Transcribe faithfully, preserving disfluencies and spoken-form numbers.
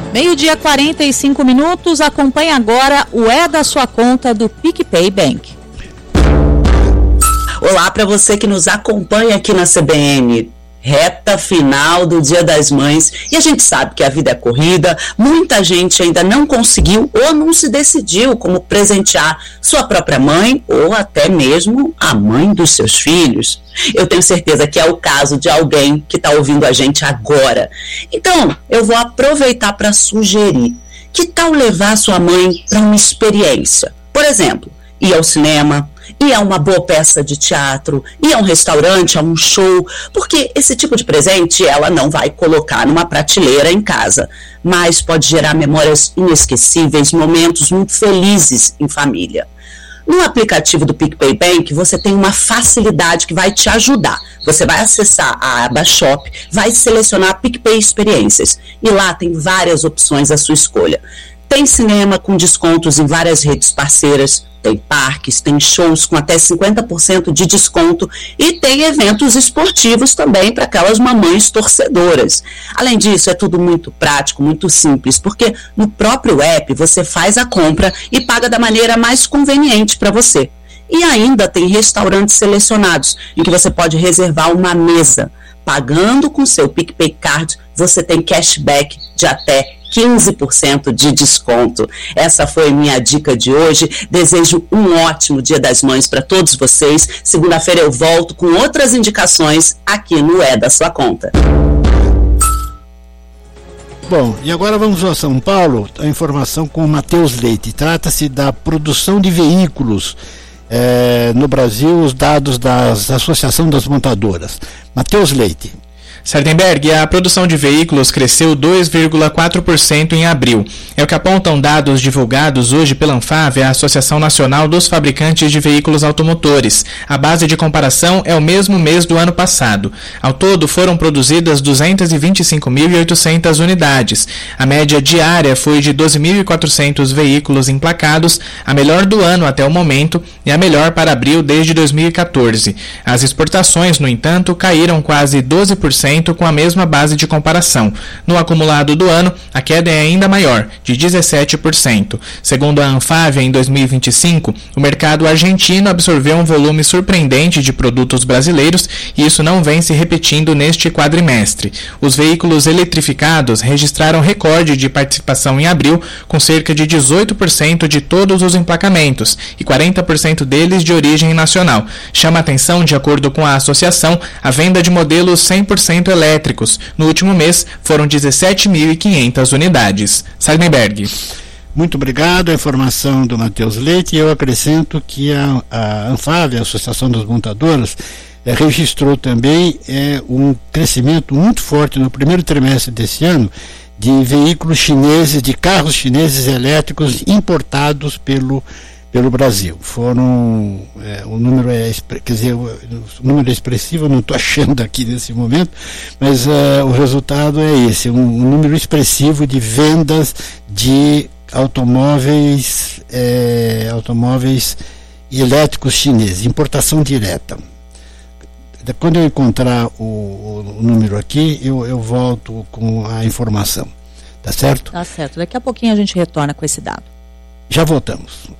Meio-dia, quarenta e cinco minutos. Acompanhe agora o É da Sua Conta do PicPay Bank. Olá para você que nos acompanha aqui na C B N. Reta final do Dia das Mães e a gente sabe que a vida é corrida, muita gente ainda não conseguiu ou não se decidiu como presentear sua própria mãe ou até mesmo a mãe dos seus filhos. Eu tenho certeza que é o caso de alguém que está ouvindo a gente agora. Então, eu vou aproveitar para sugerir: que tal levar sua mãe para uma experiência? Por exemplo, ir ao cinema, ir a uma boa peça de teatro, ir a um restaurante, a um show, porque esse tipo de presente ela não vai colocar numa prateleira em casa, mas pode gerar memórias inesquecíveis, momentos muito felizes em família. No aplicativo do PicPay Bank, você tem uma facilidade que vai te ajudar. Você vai acessar a aba Shop, vai selecionar PicPay Experiências e lá tem várias opções à sua escolha. Tem cinema com descontos em várias redes parceiras, tem parques, tem shows com até cinquenta por cento de desconto e tem eventos esportivos também para aquelas mamães torcedoras. Além disso, é tudo muito prático, muito simples, porque no próprio app você faz a compra e paga da maneira mais conveniente para você. E ainda tem restaurantes selecionados, em que você pode reservar uma mesa. Pagando com seu PicPay Card, você tem cashback de até quinze por cento de desconto. Essa foi minha dica de hoje. Desejo um ótimo Dia das Mães para todos vocês. Segunda-feira eu volto com outras indicações aqui no É da Sua Conta. Bom, e agora vamos a São Paulo. A informação com o Matheus Leite. Trata-se da produção de veículos eh, no Brasil, os dados da Associação das Montadoras. Matheus Leite. Sardenberg, a produção de veículos cresceu dois vírgula quatro por cento em abril. É o que apontam dados divulgados hoje pela ANFAVEA, a Associação Nacional dos Fabricantes de Veículos Automotores. A base de comparação é o mesmo mês do ano passado. Ao todo, foram produzidas duzentos e vinte e cinco mil e oitocentas unidades. A média diária foi de doze mil e quatrocentos veículos emplacados, a melhor do ano até o momento e a melhor para abril desde dois mil e quatorze. As exportações, no entanto, caíram quase doze por cento com a mesma base de comparação. No acumulado do ano, a queda é ainda maior, de dezessete por cento. Segundo a ANFAVEA, em dois mil e vinte e cinco, o mercado argentino absorveu um volume surpreendente de produtos brasileiros e isso não vem se repetindo neste quadrimestre. Os veículos eletrificados registraram recorde de participação em abril, com cerca de dezoito por cento de todos os emplacamentos e quarenta por cento deles de origem nacional. Chama atenção, de acordo com a associação, a venda de modelos cem por cento elétricos. No último mês, foram dezessete mil e quinhentas unidades. Sardenberg. Muito obrigado. A informação do Matheus Leite. E eu acrescento que a, a ANFAVEA, a Associação das Montadoras, é, registrou também é, um crescimento muito forte no primeiro trimestre desse ano de veículos chineses, de carros chineses elétricos importados pelo pelo Brasil. Foram, é, o número é, quer dizer, o, o número é expressivo, eu não estou achando aqui nesse momento, mas uh, o resultado é esse, um, um número expressivo de vendas de automóveis, é, automóveis elétricos chineses, importação direta. Quando eu encontrar o, o, o número aqui, eu, eu volto com a informação. Tá certo? Tá certo. Daqui a pouquinho a gente retorna com esse dado. Já voltamos.